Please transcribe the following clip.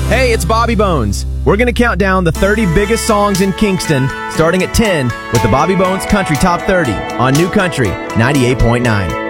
Hey, it's Bobby Bones. We're going to count down the 30 biggest songs in Kingston, starting at 10 with the Bobby Bones Country Top 30 on New Country 98.9.